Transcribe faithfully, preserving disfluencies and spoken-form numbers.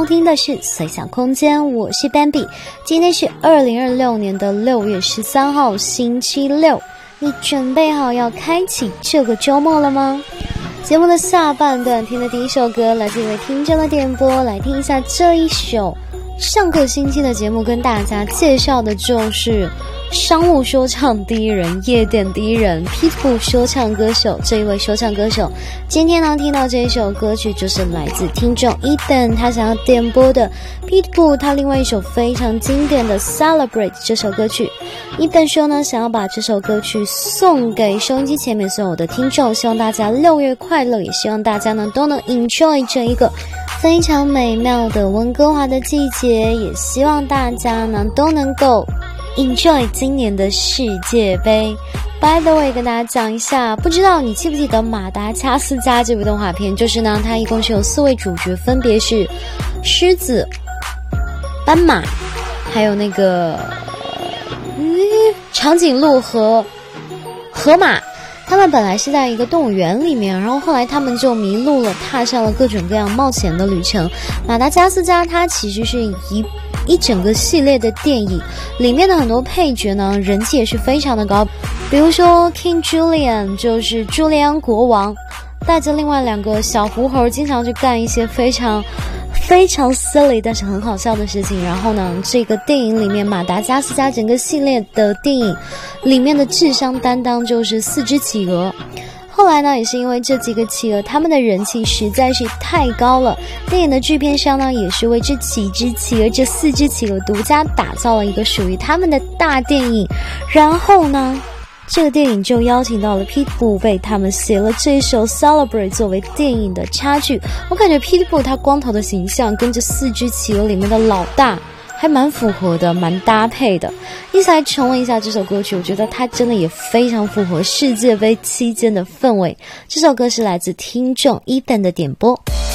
听的是随想空间，我是 Bambi。今天是二零二六年的六月十三号，星期六。你准备好要开启这个周末了吗？节目的下半段听的第一首歌来自一位听众的点播，来听一下这一首上个星期的节目跟大家介绍的就是商务说唱第一人，夜店第一人 Pitbull 说唱歌手，这一位说唱歌手今天呢听到这一首歌曲就是来自听众 Ethan 他想要点播的 Pitbull 他另外一首非常经典的 Celebrate 这首歌曲。 Ethan 说呢想要把这首歌曲送给收音机前面所有的听众，希望大家六月快乐，也希望大家呢都能 enjoy 这一个非常美妙的温哥华的季节，也希望大家呢都能够enjoy 今年的世界杯。 By the way 跟大家讲一下，不知道你记不记得马达加斯加这部动画片，就是呢它一共是有四位主角，分别是狮子、斑马，还有那个嗯长颈鹿和河马。他们本来是在一个动物园里面，然后后来他们就迷路了，踏上了各种各样冒险的旅程。马达加斯加它其实是一一整个系列的电影，里面的很多配角呢人气也是非常的高，比如说 King Julian 就是朱利安国王，带着另外两个小狐猴经常去干一些非常非常 silly 但是很好笑的事情。然后呢这个电影里面马达加斯加整个系列的电影里面的智商担当就是四只企鹅。后来呢也是因为这几个企鹅他们的人气实在是太高了，电影的制片商呢也是为这几只企鹅这四只企鹅独家打造了一个属于他们的大电影。然后呢这个电影就邀请到了 Pitbull 为他们写了这首 Celebrate 作为电影的插曲。我感觉 Pitbull 他光头的形象跟这四只企鹅里面的老大还蛮符合的，蛮搭配的。一起来重温一下这首歌曲，我觉得它真的也非常符合世界杯期间的氛围。这首歌是来自听众 Ethan 的点播。